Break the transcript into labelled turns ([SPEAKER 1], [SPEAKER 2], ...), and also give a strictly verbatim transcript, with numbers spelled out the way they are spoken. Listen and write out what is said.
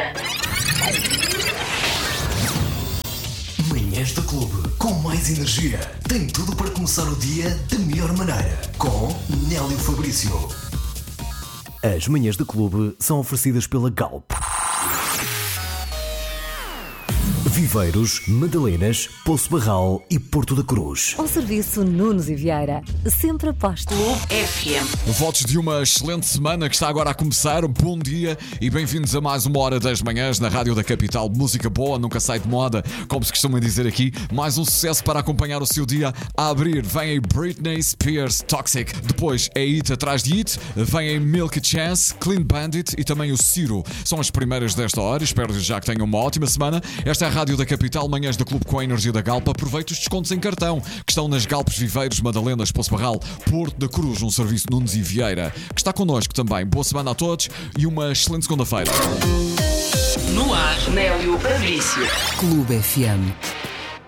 [SPEAKER 1] Manhãs da Clube, com mais energia. Tem tudo para começar o dia da melhor maneira. Com Nélio Fabrício. As manhãs da Clube são oferecidas pela Galp. Viveiros, Madalenas, Poço Barral e Porto da Cruz.
[SPEAKER 2] Ao serviço Nunes e Vieira. Sempre aposto.
[SPEAKER 3] Clube F M.
[SPEAKER 4] Votos de uma excelente semana que está agora a começar. Bom dia e bem-vindos a mais uma hora das manhãs na Rádio da Capital. Música boa, nunca sai de moda, como se costuma dizer aqui. Mais um sucesso para acompanhar o seu dia. A abrir vem a Britney Spears, Toxic. Depois é It atrás de It. Vem a Milky Chance, Clean Bandit e também o Ciro. São as primeiras desta hora. Espero já que tenham uma ótima semana. Esta é a Rádio da Capital, manhãs da Clube com a energia da Galp. Aproveite os descontos em cartão que estão nas Galpes Viveiros, Madalenas, Poço Barral, Porto da Cruz, um serviço Nunes e Vieira, que está connosco também. Boa semana a todos e uma excelente segunda-feira.
[SPEAKER 3] No ar, Nélio Fabrício.
[SPEAKER 2] Clube F M.